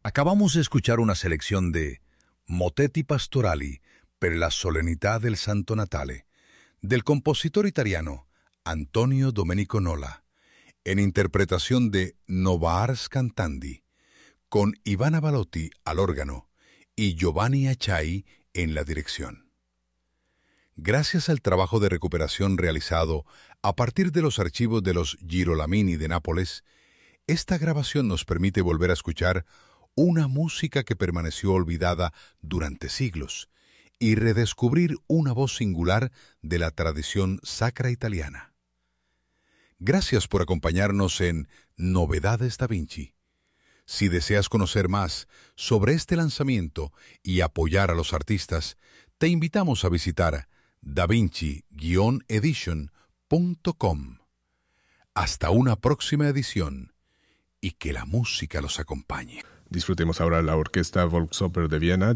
Acabamos de escuchar una selección de Motetti Pastorali per la solennità del Santo Natale, del compositor italiano Antonio Domenico Nola, en interpretación de Nova Ars Cantandi, con Ivana Balotti al órgano y Giovanni Acciai en la dirección. Gracias al trabajo de recuperación realizado a partir de los archivos de los Girolamini de Nápoles, esta grabación nos permite volver a escuchar una música que permaneció olvidada durante siglos y redescubrir una voz singular de la tradición sacra italiana. Gracias por acompañarnos en Novedades Da Vinci. Si deseas conocer más sobre este lanzamiento y apoyar a los artistas, te invitamos a visitar davinci-edition.com. Hasta una próxima edición y que la música los acompañe. Disfrutemos ahora la Orquesta Volksoper de Viena